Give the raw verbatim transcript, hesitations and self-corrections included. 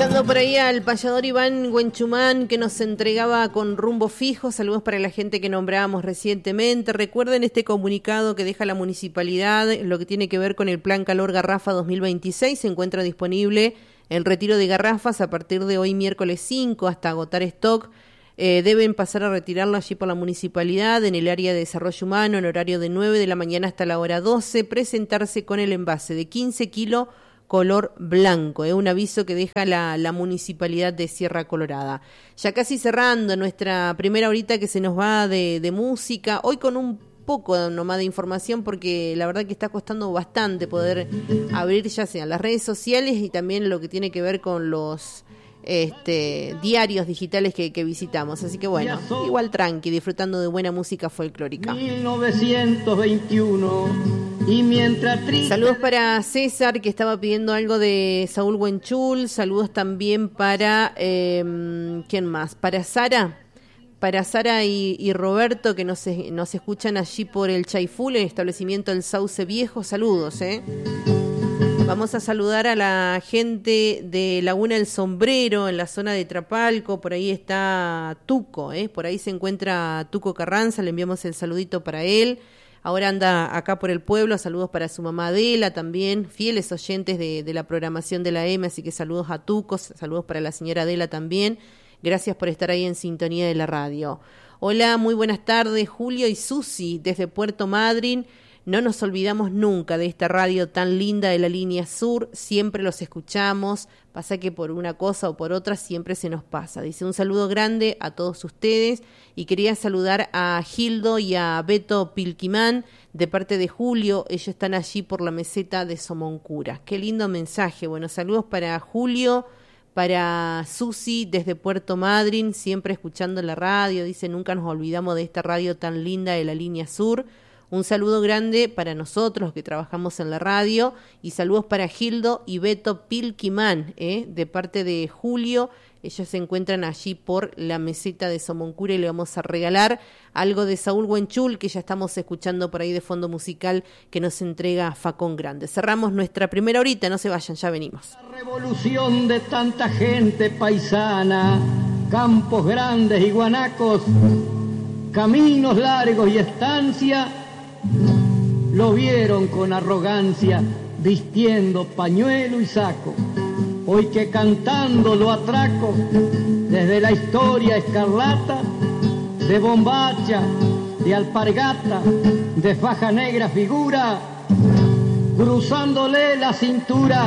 Escuchando por ahí al payador Iván Huenchumán que nos entregaba con rumbo fijo. Saludos para la gente que nombrábamos recientemente. Recuerden este comunicado que deja la municipalidad, lo que tiene que ver con el Plan Calor Garrafa dos mil veintiséis. Se encuentra disponible el retiro de garrafas a partir de hoy miércoles cinco hasta agotar stock. Eh, deben pasar a retirarlo allí por la municipalidad en el área de desarrollo humano en horario de nueve de la mañana hasta la hora doce. Presentarse con el envase de quince kilos color blanco, es eh, un aviso que deja la, la municipalidad de Sierra Colorada. Ya casi cerrando nuestra primera horita que se nos va de, de música, hoy con un poco nomás de información porque la verdad que está costando bastante poder abrir ya sea las redes sociales y también lo que tiene que ver con los este diarios digitales que, que visitamos, así que bueno, igual tranqui, disfrutando de buena música folclórica. mil novecientos veintiuno y mientras triste... Saludos para César que estaba pidiendo algo de Saúl Huenchul. Saludos también para eh, ¿quién más? Para Sara para Sara y, y Roberto que nos, nos escuchan allí por el Chaiful, el establecimiento del Sauce Viejo. Saludos, eh vamos a saludar a la gente de Laguna del Sombrero, en la zona de Trapalco. Por ahí está Tuco, ¿eh? Por ahí se encuentra Tuco Carranza, le enviamos el saludito para él. Ahora anda acá por el pueblo, saludos para su mamá Adela también, fieles oyentes de, de la programación de la M, así que saludos a Tuco, saludos para la señora Adela también. Gracias por estar ahí en sintonía de la radio. Hola, muy buenas tardes, Julio y Susi, desde Puerto Madryn. No nos olvidamos nunca de esta radio tan linda de la línea sur, siempre los escuchamos, pasa que por una cosa o por otra siempre se nos pasa. Dice un saludo grande a todos ustedes y quería saludar a Gildo y a Beto Pilquimán de parte de Julio, ellos están allí por la meseta de Somoncura. Qué lindo mensaje, bueno, saludos para Julio, para Susi desde Puerto Madryn, siempre escuchando la radio, dice nunca nos olvidamos de esta radio tan linda de la línea sur. Un saludo grande para nosotros que trabajamos en la radio y saludos para Gildo y Beto Pilquimán, ¿eh? de parte de Julio. Ellos se encuentran allí por la meseta de Somoncura y le vamos a regalar algo de Saúl Huenchul que ya estamos escuchando por ahí de fondo musical que nos entrega Facón Grande. Cerramos nuestra primera horita, no se vayan, ya venimos. La revolución de tanta gente paisana, campos grandes y guanacos, caminos largos y estancia, lo vieron con arrogancia, vistiendo pañuelo y saco. Hoy que cantando lo atraco, desde la historia escarlata, de bombacha, de alpargata, de faja negra figura, cruzándole la cintura.